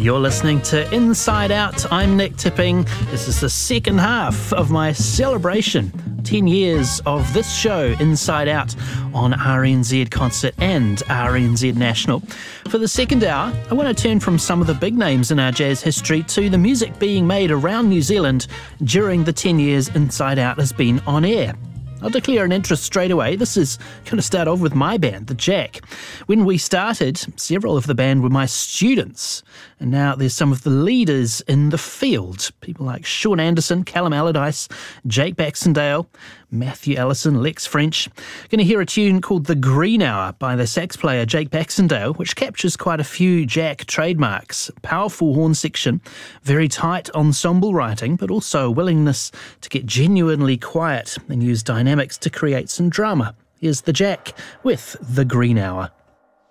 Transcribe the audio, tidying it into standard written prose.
You're listening to Inside Out. I'm Nick Tipping. This is the second half of my celebration. 10 years of this show, Inside Out, on RNZ Concert and RNZ National. For the second hour, I want to turn from some of the big names in our jazz history to the music being made around New Zealand during the 10 years Inside Out has been on air. I'll declare an interest straight away. This is going to start off with my band, The Jack. When we started, several of the band were my students, and now there's some of the leaders in the field. People like Sean Anderson, Callum Allardyce, Jake Baxendale, Matthew Allison, Lex French. Going to hear a tune called The Green Hour by the sax player Jake Baxendale, which captures quite a few Jack trademarks. Powerful horn section, very tight ensemble writing, but also a willingness to get genuinely quiet and use dynamics to create some drama. Here's The Jack with The Green Hour.